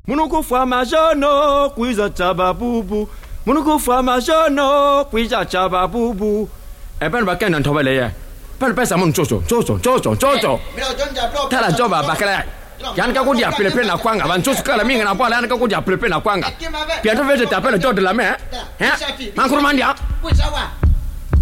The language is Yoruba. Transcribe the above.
Munuku fama jono kuiza chaba bubu. Munuku fama jono kuiza chaba bubu. Ben bakena ntobele ye. Ben pesa mun chocho. Tala joba bakala. Yan ka kudia pepe na kwanga ban chocho kala minga na pala yan ka kudia pepe na kwanga. Pia to vete tapele to de la main. Hein? Mankurumandia.